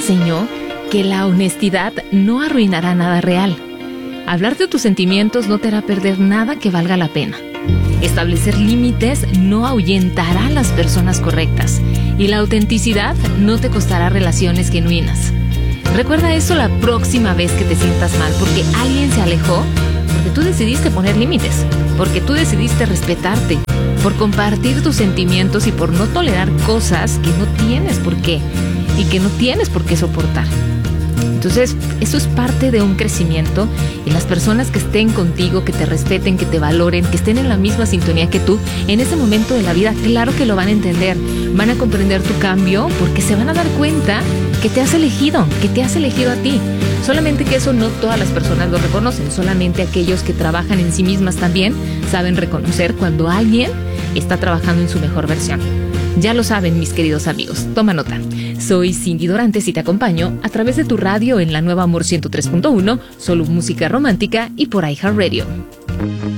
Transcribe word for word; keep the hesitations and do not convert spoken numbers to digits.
enseñó que la honestidad no arruinará nada real. Hablar de tus sentimientos no te hará perder nada que valga la pena. Establecer límites no ahuyentará a las personas correctas. Y la autenticidad no te costará relaciones genuinas. Recuerda eso la próxima vez que te sientas mal, porque alguien se alejó, porque tú decidiste poner límites, porque tú decidiste respetarte, por compartir tus sentimientos y por no tolerar cosas que no tienes por qué y que no tienes por qué soportar. Entonces, eso es parte de un crecimiento, y las personas que estén contigo, que te respeten, que te valoren, que estén en la misma sintonía que tú, en ese momento de la vida, claro que lo van a entender, van a comprender tu cambio, porque se van a dar cuenta que te has elegido, que te has elegido a ti. Solamente que eso no todas las personas lo reconocen, solamente aquellos que trabajan en sí mismas también saben reconocer cuando alguien está trabajando en su mejor versión. Ya lo saben, mis queridos amigos, toma nota. Soy Cindy Dorantes y te acompaño a través de tu radio en la nueva Amor ciento tres punto uno, solo música romántica y por iHeartRadio.